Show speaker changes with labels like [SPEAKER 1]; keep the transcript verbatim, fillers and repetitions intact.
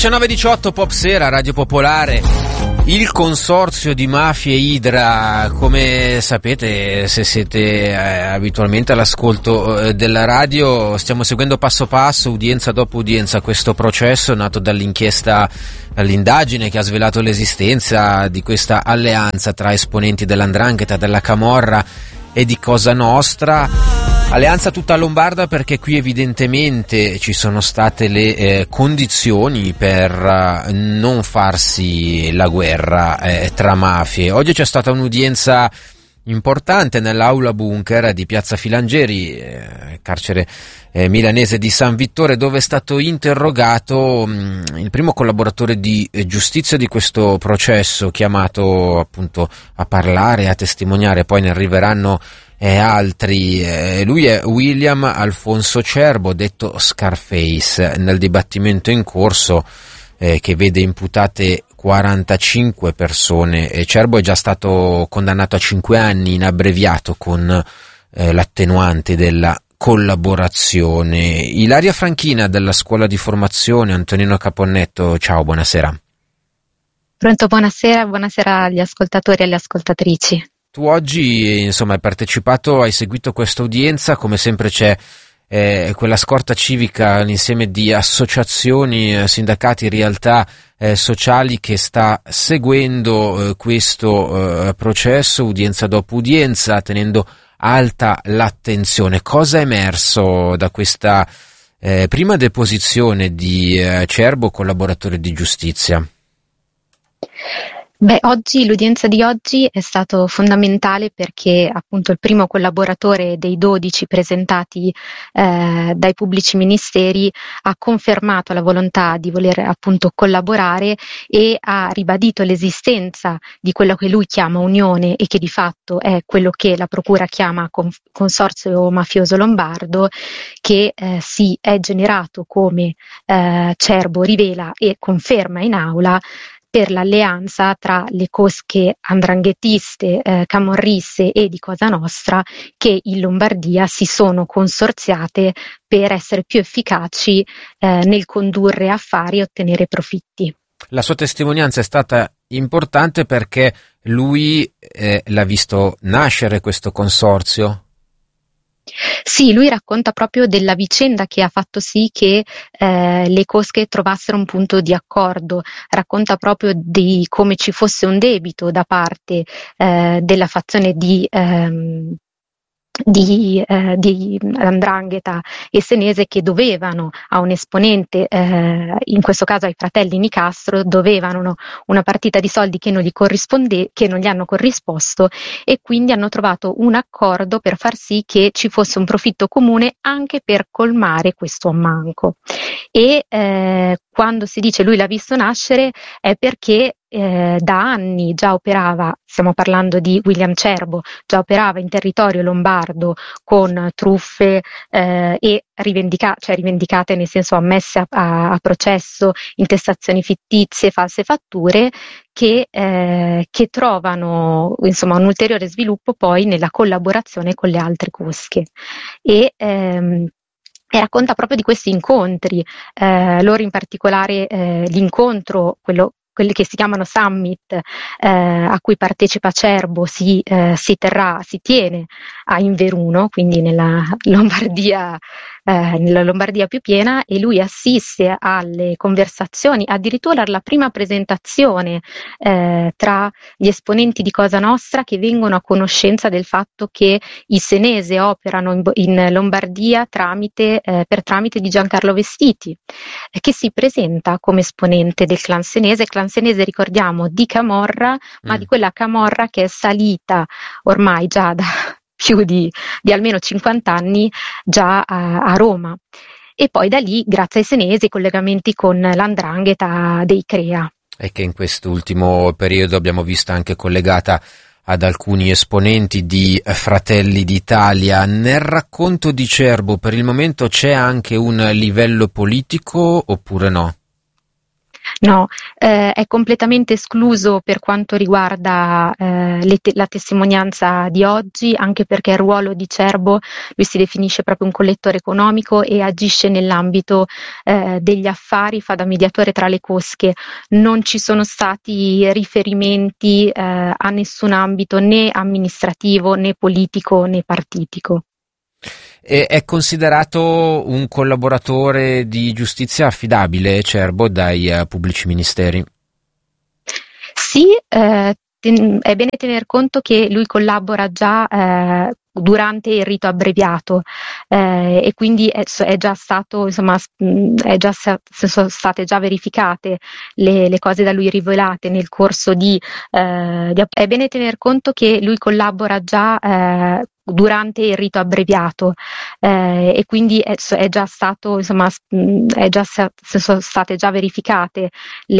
[SPEAKER 1] diciannove diciotto Pop Sera, Radio Popolare. Il consorzio di mafie Idra, come sapete, se siete eh, abitualmente all'ascolto eh, della radio, stiamo seguendo passo passo, udienza dopo udienza, questo processo nato dall'inchiesta, dall'indagine che ha svelato l'esistenza di questa alleanza tra esponenti dell'Andrangheta, della Camorra e di Cosa Nostra. Alleanza tutta lombarda, perché qui evidentemente ci sono state le eh, condizioni per uh, non farsi la guerra eh, tra mafie. Oggi c'è stata un'udienza importante nell'aula bunker di Piazza Filangeri, eh, carcere eh, milanese di San Vittore, dove è stato interrogato mh, il primo collaboratore di eh, giustizia di questo processo, chiamato appunto a parlare, a testimoniare. Poi ne arriveranno e altri. Eh, lui è William Alfonso Cerbo, detto Scarface. Nel dibattimento in corso eh, che vede imputate quarantacinque persone, e Cerbo è già stato condannato a cinque anni in abbreviato con eh, l'attenuante della collaborazione. Ilaria Franchina della scuola di formazione Antonino Caponnetto, ciao, buonasera.
[SPEAKER 2] Pronto, buonasera, buonasera agli ascoltatori e alle ascoltatrici.
[SPEAKER 1] Tu oggi, insomma, hai partecipato, hai seguito questa udienza, come sempre c'è eh, quella scorta civica, l'insieme di associazioni, eh, sindacati, realtà eh, sociali che sta seguendo eh, questo eh, processo, udienza dopo udienza, tenendo alta l'attenzione. Cosa è emerso da questa eh, prima deposizione di eh, Cerbo, collaboratore di giustizia?
[SPEAKER 2] Beh, oggi, l'udienza di oggi è stato fondamentale perché appunto il primo collaboratore dei dodici presentati eh, dai pubblici ministeri ha confermato la volontà di voler appunto collaborare e ha ribadito l'esistenza di quello che lui chiama unione e che di fatto è quello che la procura chiama con- consorzio mafioso lombardo, che eh, si è generato, come eh, Cerbo rivela e conferma in aula, per l'alleanza tra le cosche andranghetiste, eh, camorriste e di Cosa Nostra, che in Lombardia si sono consorziate per essere più efficaci eh, nel condurre affari e ottenere profitti.
[SPEAKER 1] La sua testimonianza è stata importante perché lui eh, l'ha visto nascere questo consorzio.
[SPEAKER 2] Sì, lui racconta proprio della vicenda che ha fatto sì che eh, le cosche trovassero un punto di accordo, racconta proprio di come ci fosse un debito da parte eh, della fazione di ehm, di, eh, di 'Ndrangheta e Senese, che dovevano a un esponente, eh, in questo caso ai fratelli Nicastro, dovevano una partita di soldi che non gli corrisponde, che non gli hanno corrisposto, e quindi hanno trovato un accordo per far sì che ci fosse un profitto comune anche per colmare questo ammanco. E eh, quando si dice lui l'ha visto nascere è perché Eh, da anni già operava, stiamo parlando di William Cerbo, già operava in territorio lombardo con truffe eh, e rivendica- cioè rivendicate, nel senso ammesse a, a, a processo, intestazioni fittizie, false fatture, che, eh, che trovano insomma un ulteriore sviluppo poi nella collaborazione con le altre cosche. E ehm, E racconta proprio di questi incontri, eh, loro in particolare eh, l'incontro, quello quelli che si chiamano summit, eh, a cui partecipa Cerbo, si, eh, si terrà, si tiene a Inveruno, quindi nella Lombardia, eh, nella Lombardia più piena, e lui assiste alle conversazioni, addirittura alla prima presentazione eh, tra gli esponenti di Cosa Nostra, che vengono a conoscenza del fatto che i Senese operano in, in Lombardia tramite, eh, per tramite di Giancarlo Vestiti, eh, che si presenta come esponente del clan Senese, clan Senese, ricordiamo, di Camorra, ma mm. di quella Camorra che è salita ormai già da più di, di almeno cinquanta anni già a, a Roma. E poi da lì, grazie ai Senesi, collegamenti con l'Andrangheta dei Crea.
[SPEAKER 1] E che in quest'ultimo periodo abbiamo visto anche collegata ad alcuni esponenti di Fratelli d'Italia. Nel racconto di Cerbo per il momento c'è anche un livello politico oppure no?
[SPEAKER 2] No, eh, è completamente escluso per quanto riguarda eh, le te- la testimonianza di oggi, anche perché il ruolo di Cerbo, lui si definisce proprio un collettore economico e agisce nell'ambito eh, degli affari, fa da mediatore tra le cosche. Non ci sono stati riferimenti eh, a nessun ambito né amministrativo né politico né partitico.
[SPEAKER 1] E è considerato un collaboratore di giustizia affidabile, Cerbo, dai eh, pubblici ministeri?
[SPEAKER 2] Sì, eh, ten- è bene tener conto che lui collabora già eh, durante il rito abbreviato eh, e quindi è, è già stato, insomma, s- mh, è già sta- sono state già verificate le, le cose da lui rivelate nel corso di, eh, di- È bene tener conto che lui collabora già eh, durante il rito abbreviato eh, e quindi è, è già stato, insomma, s- mh, è già sta- sono state già verificate le